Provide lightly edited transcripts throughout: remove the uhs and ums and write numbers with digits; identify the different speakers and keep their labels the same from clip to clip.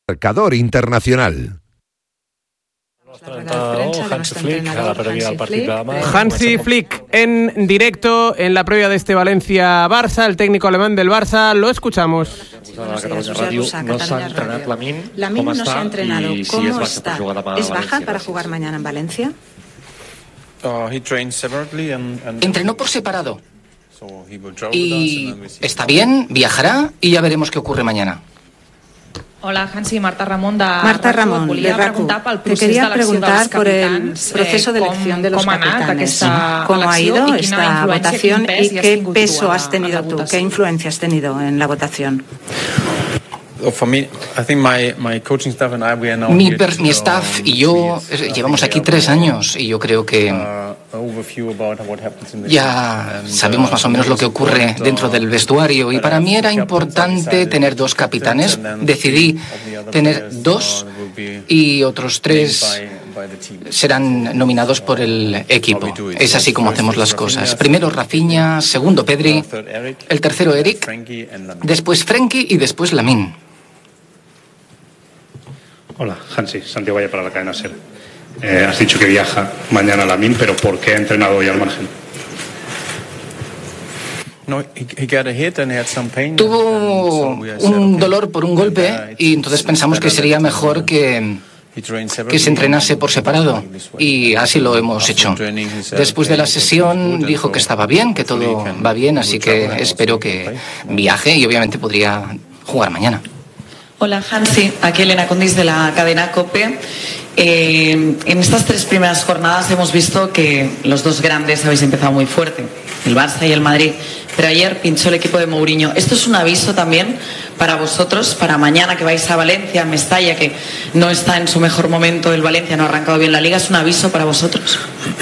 Speaker 1: Marcador internacional.
Speaker 2: Hansi Flick en directo en la previa de este Valencia-Barça, el técnico alemán del Barça, lo escuchamos.
Speaker 3: No s'ha entrenat Lamine.
Speaker 4: Lamine no se ha entrenado. ¿Cómo está? ¿Es baja para jugar mañana en Valencia?
Speaker 5: Entrenó por separado. Y está bien, viajará y ya veremos qué ocurre mañana.
Speaker 6: Hola, Hansi, Marta Ramón de
Speaker 4: RACU. Te quería preguntar por el proceso de elección de los capitanes. ¿Cómo ha ido esta votación y qué peso has tenido tú? ¿Qué influencia has tenido en la votación?
Speaker 5: Mi staff y yo llevamos aquí 3 años y yo creo que ya sabemos más o menos lo que ocurre dentro del vestuario y para mí era importante tener 2 capitanes. Decidí tener 2 y otros 3 serán nominados por el equipo. Es así como hacemos las cosas. Primero Rafinha, segundo Pedri, el tercero Eric, después Frenkie y después Lamine.
Speaker 7: Hola, Hansi, Santiago Valle para la cadena SER. Has dicho que viaja mañana a Lamine, pero ¿por qué ha entrenado hoy al margen?
Speaker 5: Tuvo un dolor por un golpe y entonces pensamos que sería mejor que se entrenase por separado y así lo hemos hecho. Después de la sesión dijo que estaba bien, que todo va bien, así que espero que viaje y obviamente podría jugar mañana.
Speaker 8: Hola Hansi, aquí Elena Condis de la cadena COPE. En estas 3 primeras jornadas hemos visto que los 2 grandes habéis empezado muy fuerte, el Barça y el Madrid, pero ayer pinchó el equipo de Mourinho. ¿Esto es un aviso también para vosotros, para mañana que vais a Valencia, Mestalla, que no está en su mejor momento, el Valencia no ha arrancado bien la Liga? ¿Es un aviso para vosotros?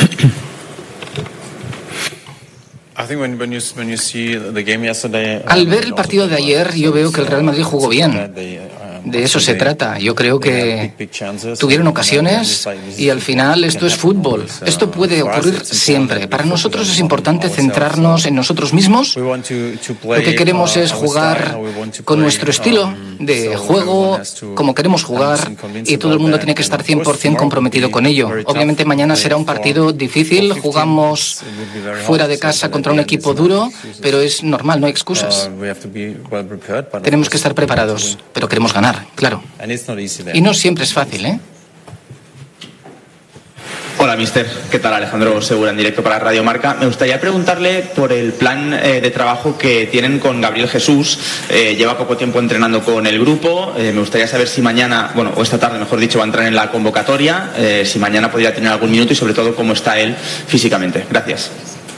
Speaker 5: Al ver el partido de ayer, yo veo que el Real Madrid jugó bien. De eso se trata. Yo creo que tuvieron ocasiones y al final esto es fútbol. Esto puede ocurrir siempre. Para nosotros es importante centrarnos en nosotros mismos. Lo que queremos es jugar con nuestro estilo de juego, como queremos jugar, y todo el mundo tiene que estar 100% comprometido con ello. Obviamente mañana será un partido difícil. Jugamos fuera de casa contra un equipo duro, pero es normal, no hay excusas. Tenemos que estar preparados, pero queremos ganar. Claro. Y no siempre es fácil, ¿eh?
Speaker 9: Hola, mister. ¿Qué tal? Alejandro Segura en directo para Radio Marca. Me gustaría preguntarle por el plan de trabajo que tienen con Gabriel Jesús. Lleva poco tiempo entrenando con el grupo. Me gustaría saber si mañana, o esta tarde, mejor dicho, va a entrar en la convocatoria. Si mañana podría tener algún minuto y sobre todo cómo está él físicamente. Gracias.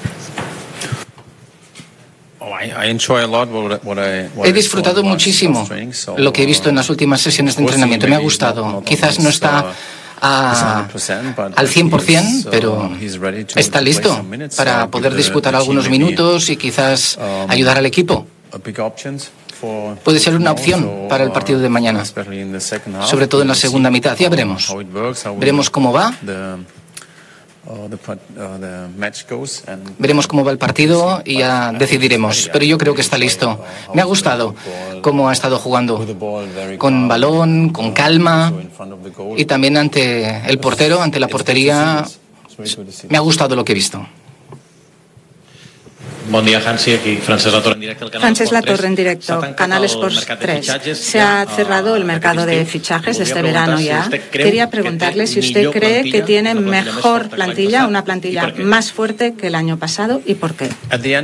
Speaker 5: He disfrutado muchísimo lo que he visto en las últimas sesiones de entrenamiento. Me ha gustado. Quizás no está al 100%, pero está listo para poder disputar algunos minutos y quizás ayudar al equipo. Puede ser una opción para el partido de mañana, sobre todo en la segunda mitad. Ya veremos. Veremos cómo va. Veremos cómo va el partido y ya decidiremos, pero yo creo que está listo. Me ha gustado cómo ha estado jugando, con balón, con calma y también ante el portero, ante la portería. Me ha gustado lo que he visto.
Speaker 3: Buen día, Hansi. Aquí Francesc Latorre en directo.
Speaker 4: Francesc Latorre en directo, Canal Sports 3. Se ha cerrado el mercado de fichajes de este verano ya. Quería preguntarle si usted cree que tiene mejor plantilla, una plantilla más fuerte que el año pasado y por qué.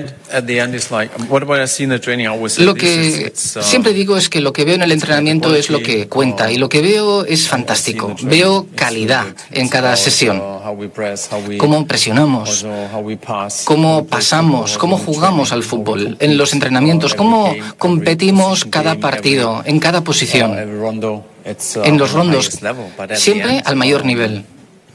Speaker 5: Lo que siempre digo es que lo que veo en el entrenamiento es lo que cuenta y lo que veo es fantástico. Veo calidad en cada sesión. Cómo presionamos, cómo pasamos, cómo jugamos al fútbol en los entrenamientos, cómo competimos cada partido, en cada posición, en los rondos, siempre al mayor nivel.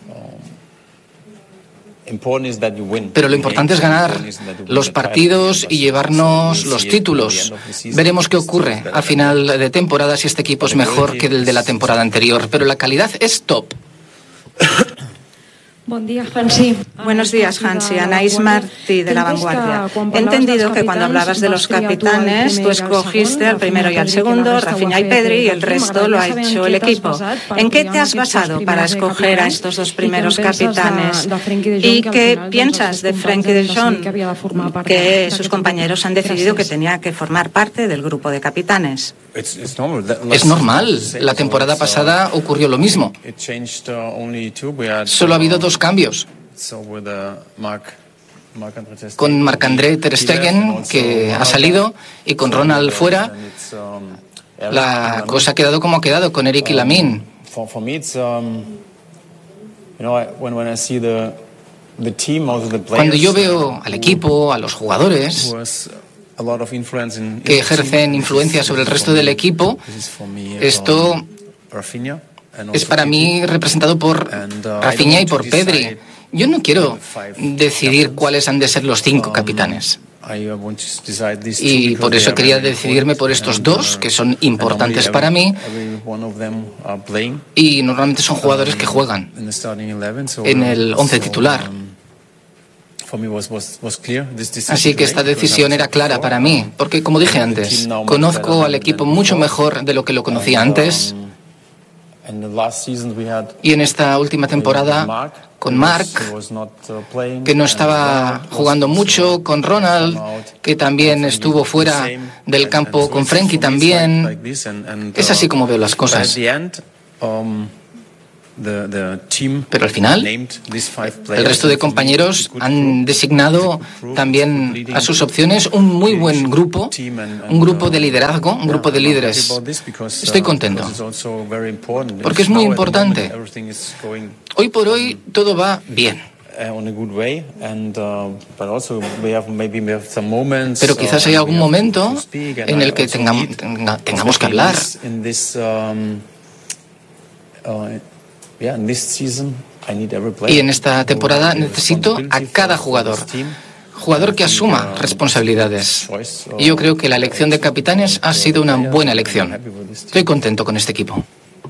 Speaker 5: Pero lo importante es ganar los partidos y llevarnos los títulos. Veremos qué ocurre a final de temporada si este equipo es mejor que el de la temporada anterior, pero la calidad es top.
Speaker 4: Buenos días, Hansi. Anaïs Martí, de La Vanguardia. He entendido que cuando hablabas de los capitanes, tú escogiste al primero y al segundo, Rafinha y Pedri, y el resto lo ha hecho el equipo. ¿En qué te has basado para escoger a estos dos primeros capitanes? ¿Y qué piensas de Frenkie de Jong, que sus compañeros han decidido que tenía que formar parte del grupo de capitanes?
Speaker 5: Es normal. La temporada pasada ocurrió lo mismo. Solo ha habido dos cambios. Con Marc-André ter Stegen, que ha salido, y con Ronald fuera, la cosa ha quedado como ha quedado, con Eric y Lamine. Cuando yo veo al equipo, a los jugadores que ejercen influencia sobre el resto del equipo, esto es para mí representado por Rafinha y por Pedri. Yo no quiero decidir cuáles han de ser los 5 capitanes. Y por eso quería decidirme por estos dos, que son importantes para mí, y normalmente son jugadores que juegan en el 11 titular. Así que esta decisión era clara para mí, porque como dije antes, conozco al equipo mucho mejor de lo que lo conocía antes. Y en esta última temporada, con Marc, que no estaba jugando mucho, con Ronald, que también estuvo fuera del campo, con Frenkie también. Es así como veo las cosas. Pero al final, el resto de compañeros han designado también a sus opciones un muy buen grupo, un grupo de liderazgo, un grupo de líderes. Estoy contento, porque es muy importante. Hoy por hoy todo va bien. Pero quizás hay algún momento en el que tengamos que hablar. Y en esta temporada necesito a cada jugador que asuma responsabilidades. Y yo creo que la elección de capitanes ha sido una buena elección. Estoy contento con este equipo.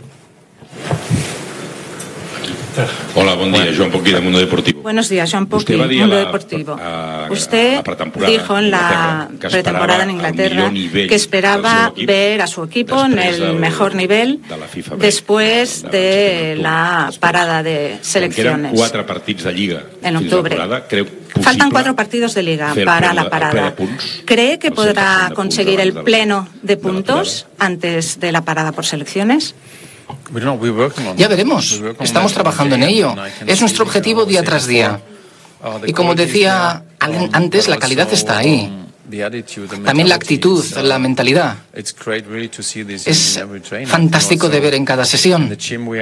Speaker 10: Hola, buen día. Joan Poquí, de Mundo Deportivo.
Speaker 4: Buenos días, Joan Poquí, Mundo Deportivo. Usted dijo en la pretemporada en Inglaterra que esperaba ver a su equipo en el mejor nivel después de la parada de selecciones en octubre. Faltan 4 partidos de Liga para la parada. ¿Cree que podrá conseguir el pleno de puntos antes de la parada por selecciones?
Speaker 5: Ya veremos. Estamos trabajando en ello. Es nuestro objetivo día tras día. Y como decía antes, la calidad está ahí. También la actitud, la mentalidad. Es fantástico de ver en cada sesión.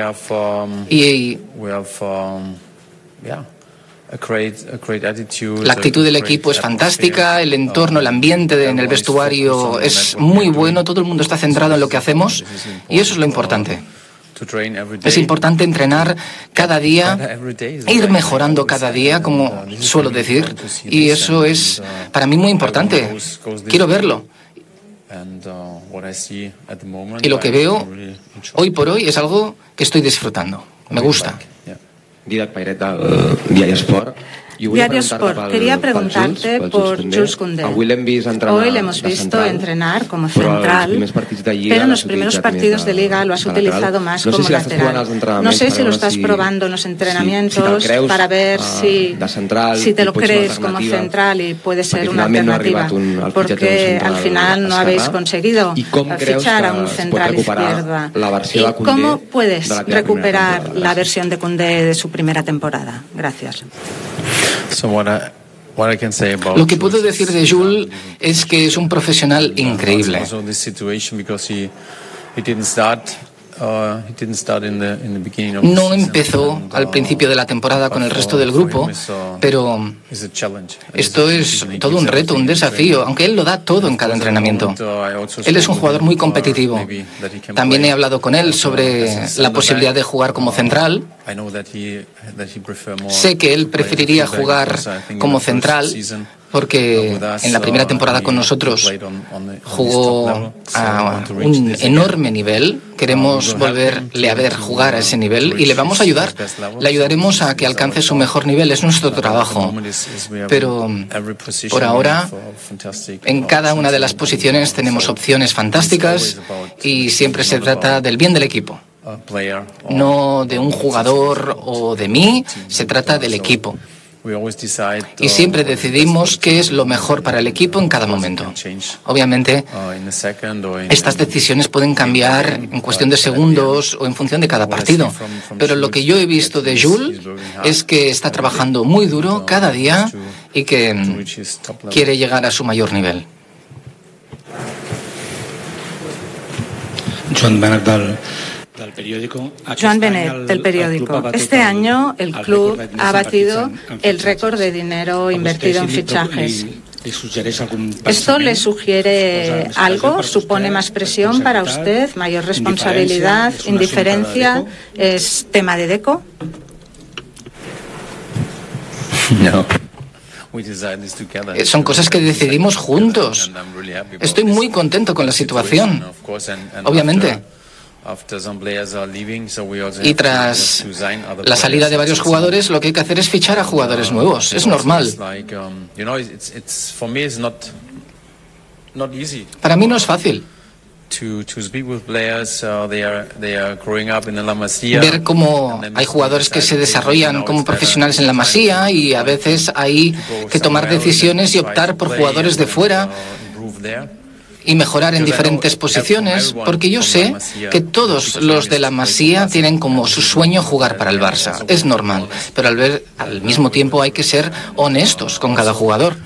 Speaker 5: Y la actitud del equipo es fantástica, el entorno, el ambiente en el vestuario es muy bueno, todo el mundo está centrado en lo que hacemos y eso es lo importante. Es importante entrenar cada día, ir mejorando cada día, como suelo decir, y eso es para mí muy importante. Quiero verlo. Y lo que veo hoy por hoy es algo que estoy disfrutando. Me gusta.
Speaker 11: Dídac Pairet del Diari Esport.
Speaker 4: Diario Sport, quería preguntarte por Jules Koundé. Hoy le hemos visto entrenar como central, pero en los primeros partidos de Liga lo has utilizado más como lateral. No sé si lo estás probando en los entrenamientos para ver si te lo crees como central y puede ser una alternativa, porque al final no habéis conseguido fichar a un central izquierda. ¿Y cómo puedes recuperar la versión de Koundé de su primera temporada? Gracias.
Speaker 5: Lo que puedo decir de Jules es que es un profesional increíble. No empezó al principio de la temporada con el resto del grupo, pero esto es todo un reto, un desafío, aunque él lo da todo en cada entrenamiento. Él es un jugador muy competitivo. También he hablado con él sobre la posibilidad de jugar como central. Sé que él preferiría jugar como central, porque en la primera temporada con nosotros jugó a un enorme nivel. Queremos volverle a ver jugar a ese nivel y le vamos a ayudar. Le ayudaremos a que alcance su mejor nivel. Es nuestro trabajo. Pero por ahora, en cada una de las posiciones tenemos opciones fantásticas y siempre se trata del bien del equipo. No de un jugador o de mí, se trata del equipo. Y siempre decidimos qué es lo mejor para el equipo en cada momento. Obviamente, estas decisiones pueden cambiar en cuestión de segundos o en función de cada partido. Pero lo que yo he visto de Jules es que está trabajando muy duro cada día y que quiere llegar a su mayor nivel.
Speaker 7: Joan Benet
Speaker 4: Joan Benet, del periódico. Este año el club ha batido el récord de dinero invertido en fichajes. ¿Esto le sugiere algo? ¿Supone más presión para usted? ¿Mayor responsabilidad? ¿Indiferencia? ¿Es tema de Deco?
Speaker 5: No. Son cosas que decidimos juntos. Estoy muy contento con la situación, obviamente. Y tras la salida de varios jugadores, lo que hay que hacer es fichar a jugadores nuevos. Es normal. Para mí no es fácil ver cómo hay jugadores que se desarrollan como profesionales en la Masía y a veces hay que tomar decisiones y optar por jugadores de fuera y mejorar en diferentes posiciones, porque yo sé que todos los de la Masía tienen como su sueño jugar para el Barça. Es normal, pero al mismo tiempo hay que ser honestos con cada jugador.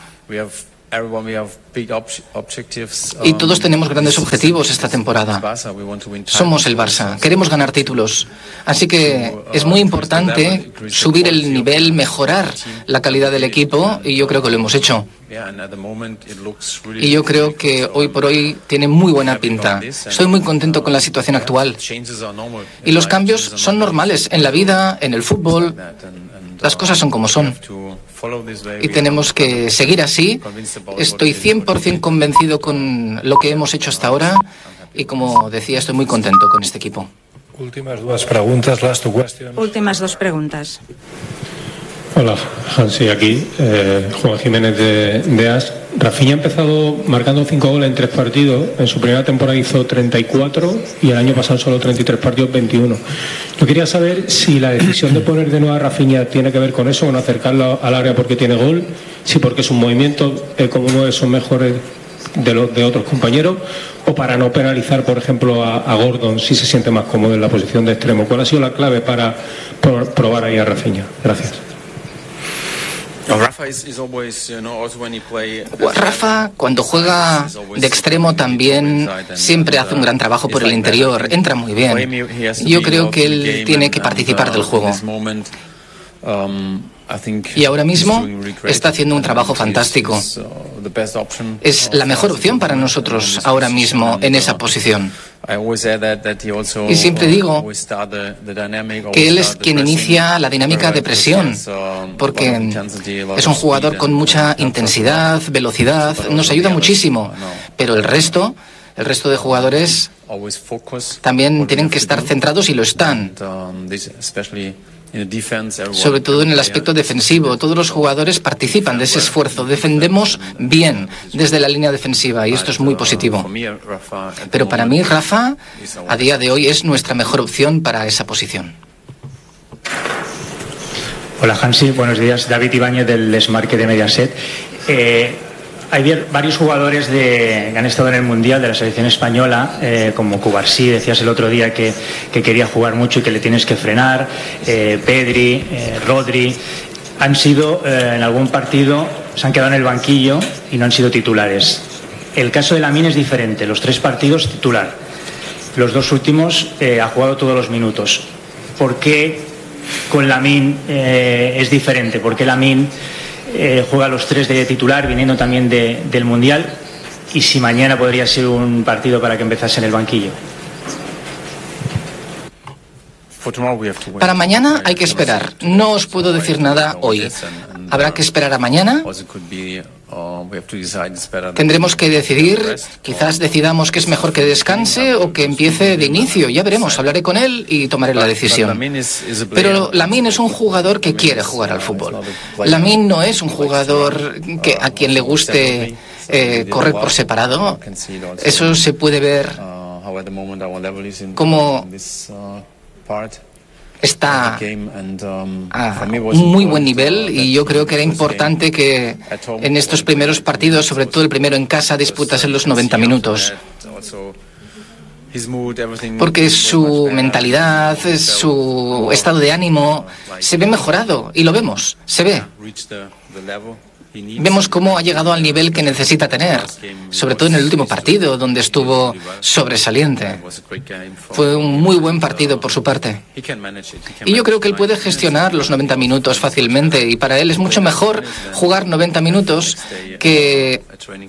Speaker 5: Y todos tenemos grandes objetivos esta temporada. Somos el Barça, queremos ganar títulos. Así que es muy importante subir el nivel, mejorar la calidad del equipo, y yo creo que lo hemos hecho. Y yo creo que hoy por hoy tiene muy buena pinta. Estoy muy contento con la situación actual. Y los cambios son normales en la vida, en el fútbol. Las cosas son como son. Y tenemos que seguir así. Estoy 100% convencido con lo que hemos hecho hasta ahora y, como decía, estoy muy contento con este equipo.
Speaker 7: Últimas dos preguntas. Hola, Hansi, aquí. Juan Jiménez de AS. Rafinha ha empezado marcando 5 goles en 3 partidos. En su primera temporada hizo 34 y el año pasado solo 33 partidos, 21. Yo quería saber si la decisión de poner de nuevo a Rafinha tiene que ver con eso, con acercarlo al área porque tiene gol, si porque sus movimientos como 9 son mejores de otros compañeros, o para no penalizar, por ejemplo, a Gordon si se siente más cómodo en la posición de extremo. ¿Cuál ha sido la clave para probar ahí a Rafinha? Gracias.
Speaker 5: Rafa, cuando juega de extremo, también siempre hace un gran trabajo por el interior, entra muy bien. Yo creo que él tiene que participar del juego. Y ahora mismo está haciendo un trabajo fantástico. Es la mejor opción para nosotros ahora mismo en esa posición. Y siempre digo que él es quien inicia la dinámica de presión, porque es un jugador con mucha intensidad, velocidad, nos ayuda muchísimo. Pero el resto de jugadores también tienen que estar centrados y lo están. Sobre todo en el aspecto defensivo. Todos los jugadores participan de ese esfuerzo. Defendemos bien desde la línea defensiva y esto es muy positivo. Pero para mí, Rafa, a día de hoy es nuestra mejor opción para esa posición.
Speaker 12: Hola, Hansi. Buenos días. David Ibáñez del Desmarque de Mediaset. Hay varios jugadores que han estado en el Mundial de la selección española, como Cubarsí, decías el otro día que quería jugar mucho y que le tienes que frenar, Pedri, Rodri, han sido en algún partido, se han quedado en el banquillo y no han sido titulares. El caso de Lamine es diferente, los 3 partidos titular, los 2 últimos ha jugado todos los minutos. ¿Por qué con Lamine es diferente? ¿Por qué Lamine juega los 3 de titular, viniendo también del Mundial? Y si mañana podría ser un partido para que empezase en el banquillo.
Speaker 5: Para mañana hay que esperar. No os puedo decir nada hoy. Habrá que esperar a mañana. Tendremos que decidir, quizás decidamos que es mejor que descanse o que empiece de inicio. Ya veremos, hablaré con él y tomaré la decisión. Pero Lamine es un jugador que quiere jugar al fútbol. Lamine no es un jugador a quien le guste correr por separado. Eso se puede ver como está a un muy buen nivel, y yo creo que era importante que en estos primeros partidos, sobre todo el primero en casa, disputase los 90 minutos. Porque su mentalidad, su estado de ánimo se ve mejorado, y lo vemos, se ve. Vemos cómo ha llegado al nivel que necesita tener, sobre todo en el último partido, donde estuvo sobresaliente. Fue un muy buen partido por su parte. Y yo creo que él puede gestionar los 90 minutos fácilmente, y para él es mucho mejor jugar 90 minutos que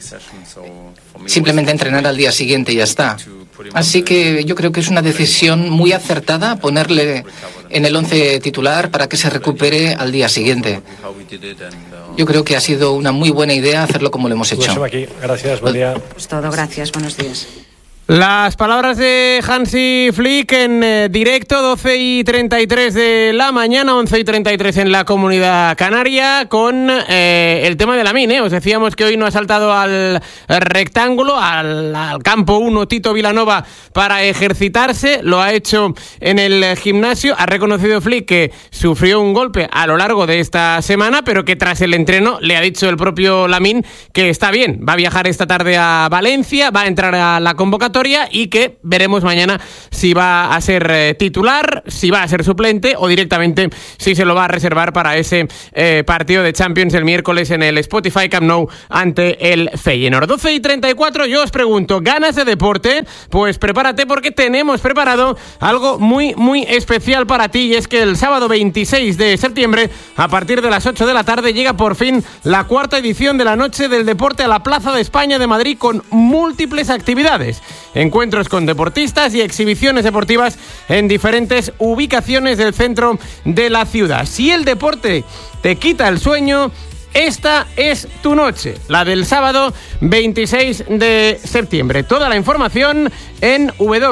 Speaker 5: simplemente entrenar al día siguiente y ya está. Así que yo creo que es una decisión muy acertada ponerle en el 11 titular para que se recupere al día siguiente. Yo creo que ha sido una muy buena idea hacerlo como lo hemos hecho.
Speaker 12: Gracias, buen día.
Speaker 4: Pues todo, gracias, buenos días.
Speaker 2: Las palabras de Hansi Flick en directo, 12:33 de la mañana, 11:33 en la Comunidad Canaria, con el tema de Lamine. Os decíamos que hoy no ha saltado al rectángulo, al campo 1 Tito Vilanova para ejercitarse. Lo ha hecho en el gimnasio. Ha reconocido Flick que sufrió un golpe a lo largo de esta semana, pero que tras el entreno le ha dicho el propio Lamine que está bien. Va a viajar esta tarde a Valencia, va a entrar a la convocatoria, y que veremos mañana si va a ser titular, si va a ser suplente o directamente si se lo va a reservar para ese partido de Champions el miércoles en el Spotify Camp Nou ante el Feyenoord. 12:34, yo os pregunto, ¿ganas de deporte? Pues prepárate, porque tenemos preparado algo muy, muy especial para ti, y es que el sábado 26 de septiembre, a partir de las 8 de la tarde, llega por fin la 4ª edición de la Noche del Deporte a la Plaza de España de Madrid, con múltiples actividades. Encuentros con deportistas y exhibiciones deportivas en diferentes ubicaciones del centro de la ciudad. Si el deporte te quita el sueño, esta es tu noche, la del sábado 26 de septiembre. Toda la información en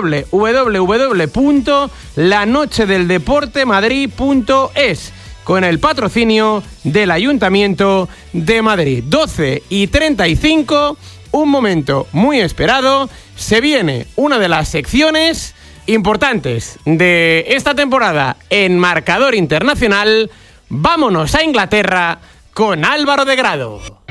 Speaker 2: www.lanochedeldeportemadrid.es, con el patrocinio del Ayuntamiento de Madrid. 12:35, un momento muy esperado. Se viene una de las secciones importantes de esta temporada en Marcador Internacional. Vámonos a Inglaterra con Álvaro de Grado.